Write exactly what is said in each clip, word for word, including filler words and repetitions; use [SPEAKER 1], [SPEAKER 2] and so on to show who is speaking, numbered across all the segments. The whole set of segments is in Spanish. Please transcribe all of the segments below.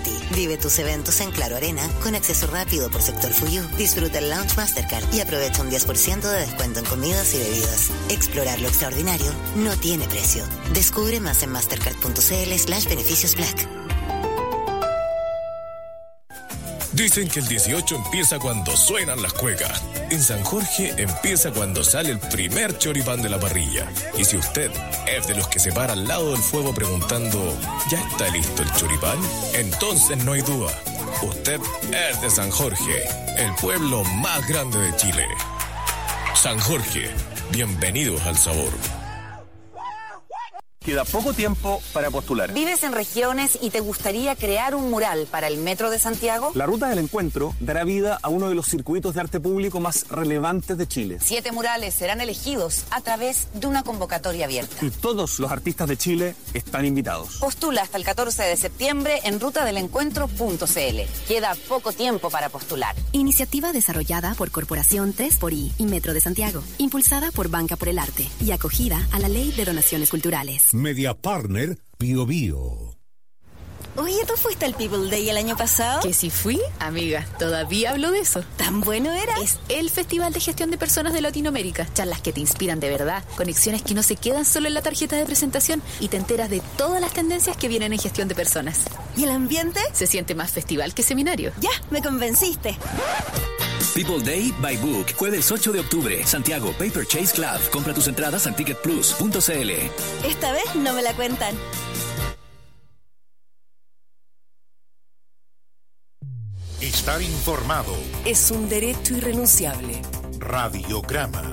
[SPEAKER 1] ti. Vive tus eventos en Claro Arena con acceso rápido por sector Fuyú. Disfruta el Lounge Mastercard y aprovecha un diez por ciento de descuento en comidas y bebidas. Explorar lo extraordinario no tiene precio. Descubre más en mastercard.cl slash beneficios black.
[SPEAKER 2] Dicen que el dieciocho empieza cuando suenan las cuecas. En San Jorge empieza cuando sale el primer choripán de la parrilla. Y si usted es de los que se para al lado del fuego preguntando ¿ya está listo el choripán? Entonces no hay duda. Usted es de San Jorge, el pueblo más grande de Chile. San Jorge, bienvenidos al sabor.
[SPEAKER 3] Queda poco tiempo para postular.
[SPEAKER 4] ¿Vives en regiones y te gustaría crear un mural para el Metro de Santiago?
[SPEAKER 3] La Ruta del Encuentro dará vida a uno de los circuitos de arte público más relevantes de Chile.
[SPEAKER 4] Siete murales serán elegidos a través de una convocatoria abierta.
[SPEAKER 3] Y todos los artistas de Chile están invitados.
[SPEAKER 4] Postula hasta el catorce de septiembre en ruta del encuentro punto c l. Queda poco tiempo para postular.
[SPEAKER 5] Iniciativa desarrollada por Corporación tres por I y Metro de Santiago. Impulsada por Banca por el Arte y acogida a la Ley de Donaciones Culturales.
[SPEAKER 6] Media Partner Bio Bio.
[SPEAKER 7] Oye, ¿tú fuiste al People Day el año pasado?
[SPEAKER 8] Que si fui, amiga, todavía hablo de eso.
[SPEAKER 7] ¿Tan bueno era?
[SPEAKER 8] Es el Festival de Gestión de Personas de Latinoamérica. Charlas que te inspiran de verdad, conexiones que no se quedan solo en la tarjeta de presentación y te enteras de todas las tendencias que vienen en gestión de personas.
[SPEAKER 7] ¿Y el ambiente?
[SPEAKER 8] Se siente más festival que seminario.
[SPEAKER 7] Ya, me convenciste.
[SPEAKER 9] People Day by Book, jueves ocho de octubre, Santiago, Paper Chase Club. Compra tus entradas en ticket plus punto c l.
[SPEAKER 7] Esta vez no me la cuentan.
[SPEAKER 6] Estar informado
[SPEAKER 10] es un derecho irrenunciable.
[SPEAKER 6] Radiograma.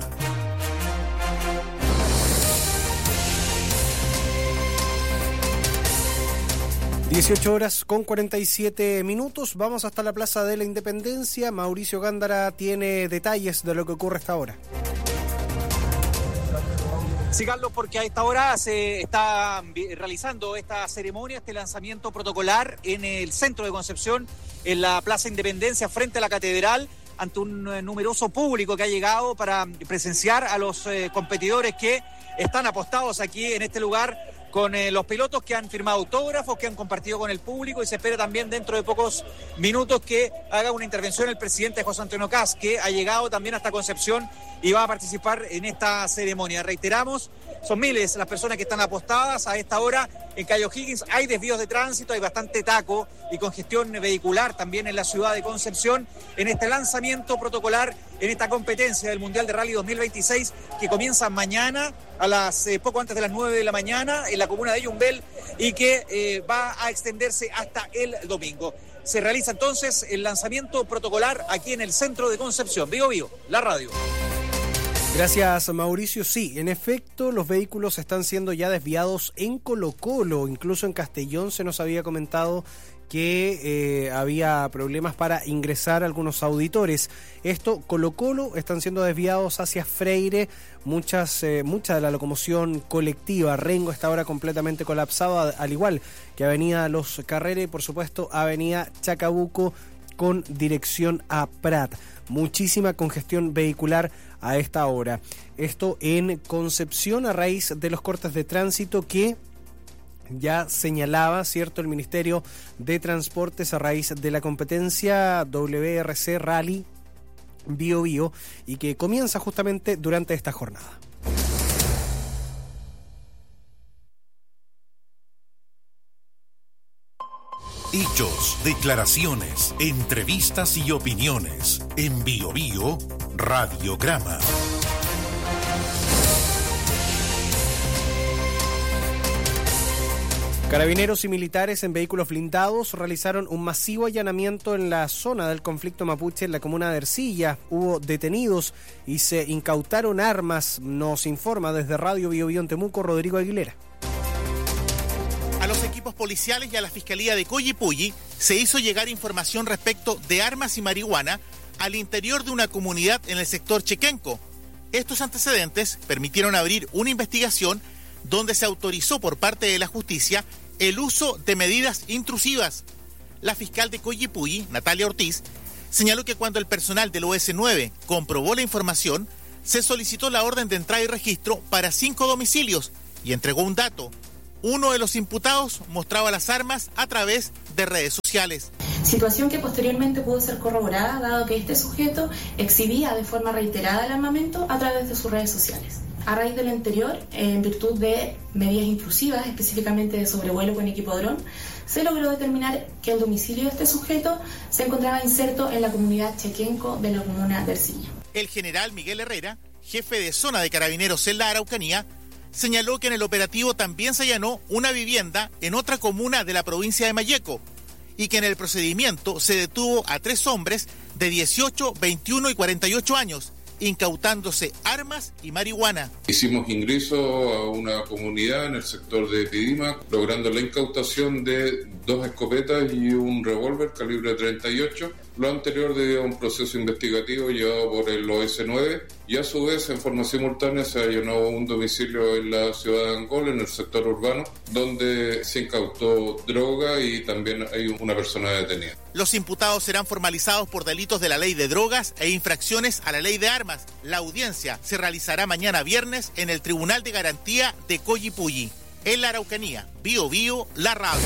[SPEAKER 11] dieciocho horas con cuarenta y siete minutos. Vamos hasta la Plaza de la Independencia. Mauricio Gándara tiene detalles de lo que ocurre hasta ahora.
[SPEAKER 12] Sí, Carlos, porque a esta hora se está realizando esta ceremonia, este lanzamiento protocolar en el centro de Concepción, en la Plaza Independencia, frente a la Catedral, ante un numeroso público que ha llegado para presenciar a los eh, competidores que están apostados aquí en este lugar, con eh, los pilotos que han firmado autógrafos, que han compartido con el público, y se espera también dentro de pocos minutos que haga una intervención el presidente José Antonio Kast, que ha llegado también hasta Concepción y va a participar en esta ceremonia. Reiteramos, son miles las personas que están apostadas a esta hora en Cayo Higgins. Hay desvíos de tránsito, hay bastante taco y congestión vehicular también en la ciudad de Concepción, en este lanzamiento protocolar, en esta competencia del Mundial de Rally dos mil veintiséis, que comienza mañana a las eh, poco antes de las nueve de la mañana en la comuna de Yumbel, y que eh, va a extenderse hasta el domingo. Se realiza entonces el lanzamiento protocolar aquí en el centro de Concepción. Vivo Vivo, la radio.
[SPEAKER 11] Gracias, Mauricio. Sí, en efecto, los vehículos están siendo ya desviados en Colo-Colo. Incluso en Castellón se nos había comentado que eh, había problemas para ingresar algunos auditores. Esto, Colo-Colo, están siendo desviados hacia Freire. Muchas, eh, mucha de la locomoción colectiva. Rengo está ahora completamente colapsado, al igual que Avenida Los Carreras y, por supuesto, Avenida Chacabuco con dirección a Prat. Muchísima congestión vehicular a esta hora. Esto en Concepción a raíz de los cortes de tránsito que ya señalaba, ¿cierto?, el Ministerio de Transportes a raíz de la competencia W R C Rally Bio Bio, y que comienza justamente durante esta jornada.
[SPEAKER 6] Hechos, declaraciones, entrevistas y opiniones. En Bio Bio, Radiograma.
[SPEAKER 11] Carabineros y militares en vehículos blindados realizaron un masivo allanamiento en la zona del conflicto mapuche en la comuna de Ercilla. Hubo detenidos y se incautaron armas, nos informa desde Radio Bio Bio en Temuco Rodrigo Aguilera.
[SPEAKER 13] A los equipos policiales y a la Fiscalía de Coyipulli se hizo llegar información respecto de armas y marihuana al interior de una comunidad en el sector Chequenco. Estos antecedentes permitieron abrir una investigación donde se autorizó por parte de la justicia el uso de medidas intrusivas. La fiscal de Coyipulli, Natalia Ortiz, señaló que cuando el personal del O S nueve comprobó la información, se solicitó la orden de entrada y registro para cinco domicilios y entregó un dato. Uno de los imputados mostraba las armas a través de redes sociales.
[SPEAKER 14] Situación que posteriormente pudo ser corroborada dado que este sujeto exhibía de forma reiterada el armamento a través de sus redes sociales. A raíz de lo anterior, en virtud de medidas intrusivas, específicamente de sobrevuelo con equipo dron, se logró determinar que el domicilio de este sujeto se encontraba inserto en la comunidad Chequenco de la comuna de Ercilla.
[SPEAKER 13] El general Miguel Herrera, jefe de zona de Carabineros en la Araucanía, señaló que en el operativo también se allanó una vivienda en otra comuna de la provincia de Malleco y que en el procedimiento se detuvo a tres hombres de dieciocho, veintiuno y cuarenta y ocho años, incautándose armas y marihuana.
[SPEAKER 15] Hicimos ingreso a una comunidad en el sector de Pidima, logrando la incautación de dos escopetas y un revólver calibre treinta y ocho. Lo anterior debido a un proceso investigativo llevado por el O S nueve y a su vez en forma simultánea se allanó un domicilio en la ciudad de Angol, en el sector urbano, donde se incautó droga y también hay una persona detenida.
[SPEAKER 13] Los imputados serán formalizados por delitos de la ley de drogas e infracciones a la ley de armas. La audiencia se realizará mañana viernes en el Tribunal de Garantía de Coyipulli. En la Araucanía, Bio Bio, la radio.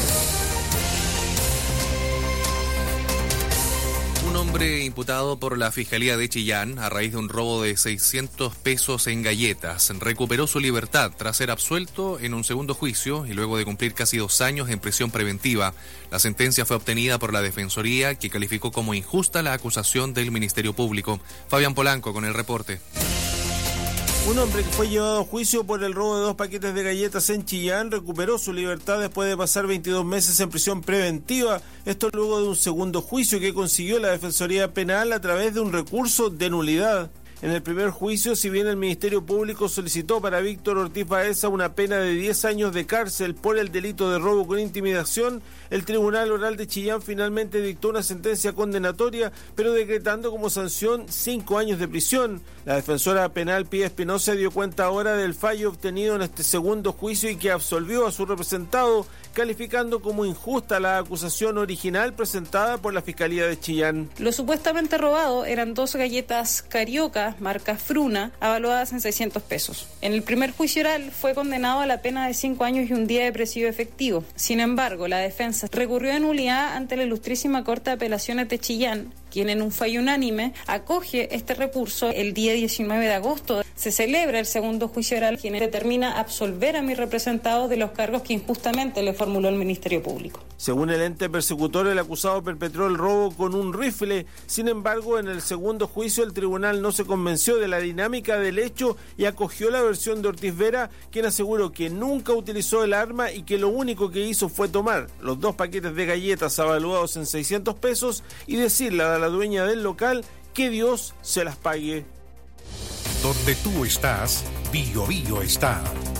[SPEAKER 16] Un hombre imputado por la Fiscalía de Chillán a raíz de un robo de seiscientos pesos en galletas recuperó su libertad tras ser absuelto en un segundo juicio y luego de cumplir casi dos años en prisión preventiva. La sentencia fue obtenida por la Defensoría, que calificó como injusta la acusación del Ministerio Público. Fabián Polanco con el reporte.
[SPEAKER 17] Un hombre que fue llevado a juicio por el robo de dos paquetes de galletas en Chillán recuperó su libertad después de pasar veintidós meses en prisión preventiva. Esto luego de un segundo juicio que consiguió la Defensoría Penal a través de un recurso de nulidad. En el primer juicio, si bien el Ministerio Público solicitó para Víctor Ortiz Baeza una pena de diez años de cárcel por el delito de robo con intimidación, el Tribunal Oral de Chillán finalmente dictó una sentencia condenatoria, pero decretando como sanción cinco años de prisión. La defensora penal Pía Espinosa dio cuenta ahora del fallo obtenido en este segundo juicio y que absolvió a su representado, calificando como injusta la acusación original presentada por la Fiscalía de Chillán.
[SPEAKER 18] Lo supuestamente robado eran dos galletas Carioca, marca Fruna, avaluadas en seiscientos pesos. En el primer juicio oral fue condenado a la pena de cinco años y un día de presidio efectivo. Sin embargo, la defensa recurrió de nulidad ante la Ilustrísima Corte de Apelaciones de Chillán, quien en un fallo unánime acoge este recurso. El día diecinueve de agosto se celebra el segundo juicio oral, quien determina absolver a mi representado de los cargos que injustamente le formuló el Ministerio Público.
[SPEAKER 17] Según el ente persecutor, el acusado perpetró el robo con un rifle. Sin embargo, en el segundo juicio el tribunal no se convenció de la dinámica del hecho y acogió la versión de Ortiz Vera, quien aseguró que nunca utilizó el arma y que lo único que hizo fue tomar los dos paquetes de galletas avaluados en seiscientos pesos y decirle a la dueña del local que Dios se las pague.
[SPEAKER 6] Donde tú estás, Bio Bio está.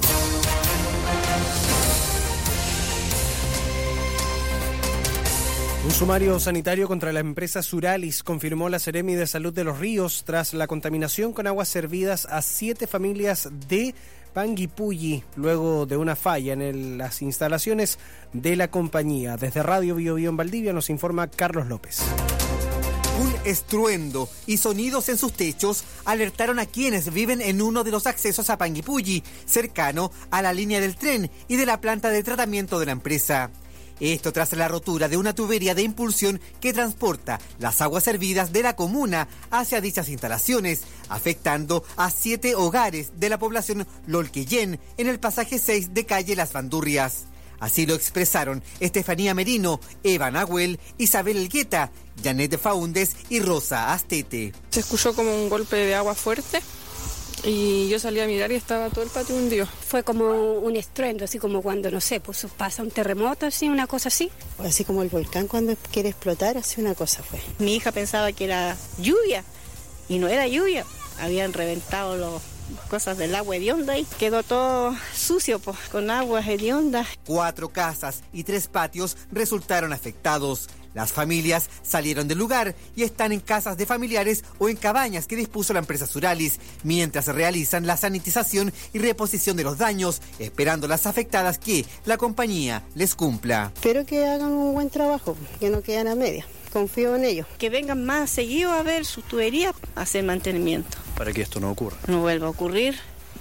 [SPEAKER 11] Un sumario sanitario contra la empresa Suralis confirmó la Seremi de Salud de Los Ríos tras la contaminación con aguas servidas a siete familias de Panguipulli, luego de una falla en el, las instalaciones de la compañía. Desde Radio Bio Bio en Valdivia nos informa Carlos López.
[SPEAKER 19] Un estruendo y sonidos en sus techos alertaron a quienes viven en uno de los accesos a Panguipulli, cercano a la línea del tren y de la planta de tratamiento de la empresa. Esto tras la rotura de una tubería de impulsión que transporta las aguas servidas de la comuna hacia dichas instalaciones, afectando a siete hogares de la población Lolquillén en el pasaje seis de calle Las Bandurrias. Así lo expresaron Estefanía Merino, Eva Nahuel, Isabel Elgueta, Janet Faúndez y Rosa Astete.
[SPEAKER 20] Se escuchó como un golpe de agua fuerte y yo salí a mirar y estaba todo el patio hundido.
[SPEAKER 21] Fue como un estruendo, así como cuando, no sé, pues pasa un terremoto, así, una cosa así.
[SPEAKER 22] Así como el volcán cuando quiere explotar, así una cosa fue.
[SPEAKER 23] Mi hija pensaba que era lluvia y no era lluvia, habían reventado los... cosas del agua hedionda y quedó todo sucio pues, con agua hedionda.
[SPEAKER 19] Cuatro casas y tres patios resultaron afectados. Las familias salieron del lugar y están en casas de familiares o en cabañas que dispuso la empresa Suralis, mientras realizan la sanitización y reposición de los daños, esperando las afectadas que la compañía les cumpla.
[SPEAKER 22] Espero que hagan un buen trabajo, que no queden a media. Confío en ellos.
[SPEAKER 23] Que vengan más seguido a ver sus tuberías, a hacer mantenimiento.
[SPEAKER 24] Para que esto no ocurra.
[SPEAKER 23] No vuelva a ocurrir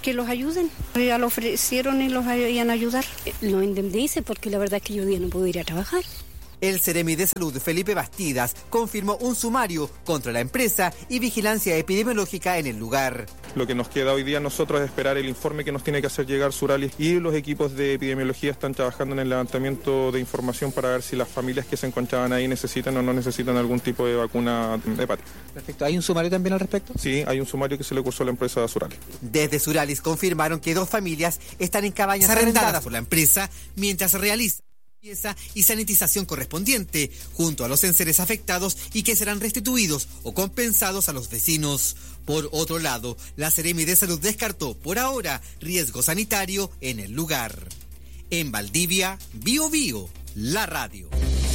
[SPEAKER 22] que los ayuden. Ya lo ofrecieron y los iban a ayudar.
[SPEAKER 21] Lo indemnice porque la verdad es que yo día no puedo ir a trabajar.
[SPEAKER 19] El Seremi de Salud, Felipe Bastidas, confirmó un sumario contra la empresa y vigilancia epidemiológica en el lugar.
[SPEAKER 1] Lo que nos queda hoy día a nosotros es esperar el informe que nos tiene que hacer llegar Suralis, y los equipos de epidemiología están trabajando en el levantamiento de información para ver si las familias que se encontraban ahí necesitan o no necesitan algún tipo de vacuna hepática.
[SPEAKER 19] Perfecto. ¿Hay un sumario también al respecto?
[SPEAKER 1] Sí, hay un sumario que se le cursó a la empresa Suralis.
[SPEAKER 19] Desde Suralis confirmaron que dos familias están en cabañas arrendadas por la empresa mientras realiza limpieza y sanitización correspondiente junto a los enseres afectados y que serán restituidos o compensados a los vecinos. Por otro lado, la Seremi de Salud descartó por ahora riesgo sanitario en el lugar. En Valdivia, Bio Bio, la radio.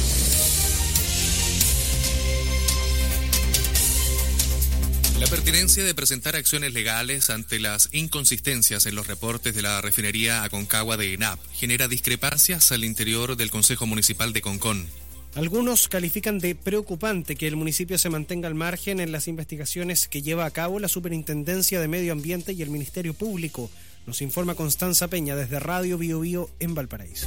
[SPEAKER 16] La pertinencia de presentar acciones legales ante las inconsistencias en los reportes de la refinería Aconcagua de ENAP genera discrepancias al interior del Consejo Municipal de Concón.
[SPEAKER 11] Algunos califican de preocupante que el municipio se mantenga al margen en las investigaciones que lleva a cabo la Superintendencia de Medio Ambiente y el Ministerio Público. Nos informa Constanza Peña desde Radio Bio Bio en Valparaíso.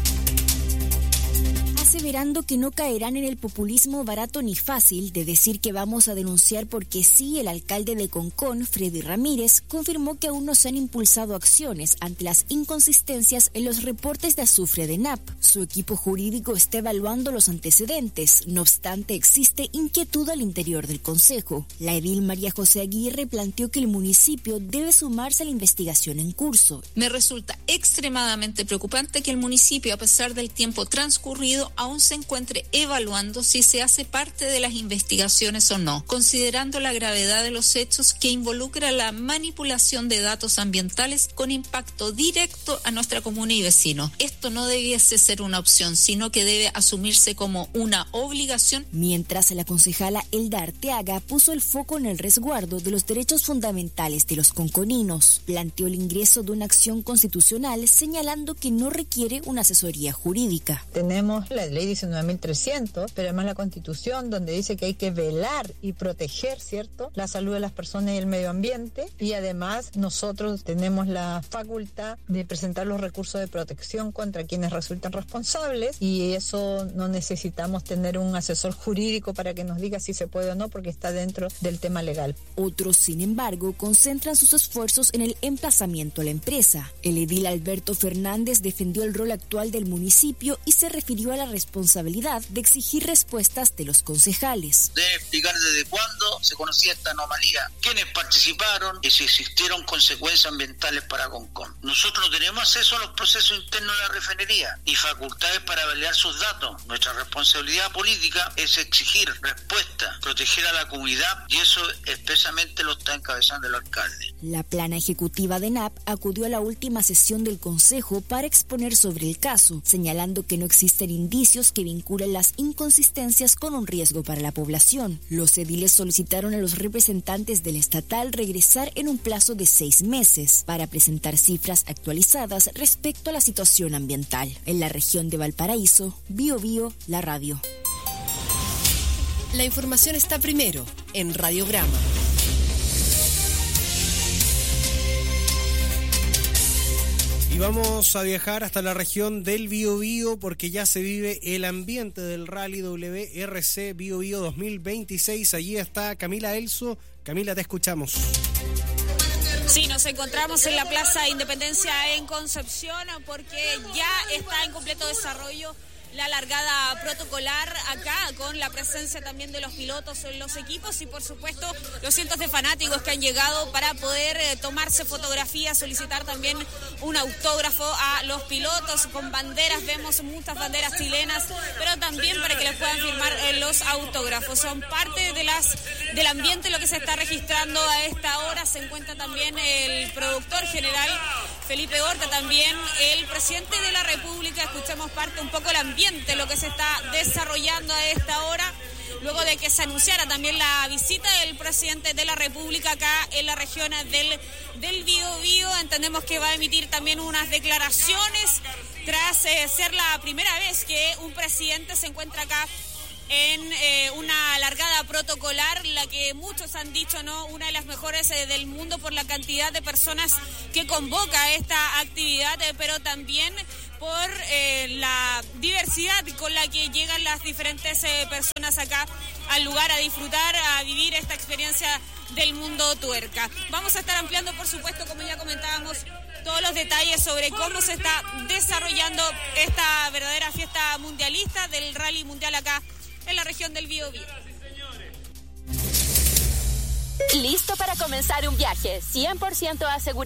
[SPEAKER 2] Aseverando que no caerán en el populismo barato ni fácil de decir que vamos a denunciar porque sí, el alcalde de Concón, Freddy Ramírez, confirmó que aún no se han impulsado acciones ante las inconsistencias en los reportes de azufre de ENAP. Su equipo jurídico está evaluando los antecedentes, no obstante existe inquietud al interior del consejo. La edil María José Aguirre planteó que el municipio debe sumarse a la investigación en curso.
[SPEAKER 3] Me resulta extremadamente preocupante que el municipio, a pesar del tiempo transcurrido, aún se encuentre evaluando si se hace parte de las investigaciones o no, considerando la gravedad de los hechos que involucra la manipulación de datos ambientales con impacto directo a nuestra comuna y vecinos. Esto no debiese ser una opción, sino que debe asumirse como una obligación.
[SPEAKER 2] Mientras la concejala Elda Arteaga puso el foco en el resguardo de los derechos fundamentales de los conconinos, planteó el ingreso de una acción constitucional señalando que no requiere una asesoría jurídica.
[SPEAKER 24] Tenemos la ley diecinueve mil trescientos, pero además la Constitución, donde dice que hay que velar y proteger, ¿cierto?, la salud de las personas y el medio ambiente, y además nosotros tenemos la facultad de presentar los recursos de protección contra quienes resultan responsables, y eso no necesitamos tener un asesor jurídico para que nos diga si se puede o no, porque está dentro del tema legal.
[SPEAKER 2] Otros, sin embargo, concentran sus esfuerzos en el emplazamiento a la empresa. El edil Alberto Fernández defendió el rol actual del municipio y se refirió a la responsabilidad de exigir respuestas de los concejales.
[SPEAKER 25] Deben explicar desde cuándo se conocía esta anomalía, quiénes participaron y si existieron consecuencias ambientales para Concón. Nosotros no tenemos acceso a los procesos internos de la refinería ni facultades para validar sus datos. Nuestra responsabilidad política es exigir respuesta, proteger a la comunidad, y eso expresamente lo está encabezando el alcalde.
[SPEAKER 2] La plana ejecutiva de ENAP acudió a la última sesión del Consejo para exponer sobre el caso, señalando que no existen indicios que vinculen las inconsistencias con un riesgo para la población. Los ediles solicitaron a los representantes del estatal regresar en un plazo de seis meses para presentar cifras actualizadas respecto a la situación ambiental. En la región de Valparaíso, Bio Bio, la radio.
[SPEAKER 10] La información está primero en Radiograma.
[SPEAKER 11] Y vamos a viajar hasta la región del Biobío porque ya se vive el ambiente del Rally W R C Biobío dos mil veintiséis. Allí está Camila Elso. Camila, te escuchamos.
[SPEAKER 26] Sí, nos encontramos en la Plaza Independencia en Concepción porque ya está en completo desarrollo la largada protocolar acá, con la presencia también de los pilotos en los equipos y por supuesto los cientos de fanáticos que han llegado para poder eh, tomarse fotografías, solicitar también un autógrafo a los pilotos con banderas. Vemos muchas banderas chilenas, pero también para que les puedan firmar eh, los autógrafos. Son parte de las del ambiente lo que se está registrando a esta hora. Se encuentra también el productor general Felipe Horta, también el presidente de la República. Escuchamos parte un poco del ambiente, lo que se está desarrollando a esta hora, luego de que se anunciara también la visita del presidente de la República acá en la región del, del Biobío. Entendemos que va a emitir también unas declaraciones tras eh, ser la primera vez que un presidente se encuentra acá en eh, una largada protocolar, la que muchos han dicho, ¿no?, una de las mejores eh, del mundo por la cantidad de personas que convoca esta actividad, eh, pero también por eh, la diversidad con la que llegan las diferentes eh, personas acá al lugar a disfrutar, a vivir esta experiencia del mundo tuerca. Vamos a estar ampliando, por supuesto, como ya comentábamos, todos los detalles sobre cómo se está desarrollando esta verdadera fiesta mundialista del Rally Mundial acá en la región del Biobío.
[SPEAKER 4] Listo para comenzar un viaje cien por ciento asegurado.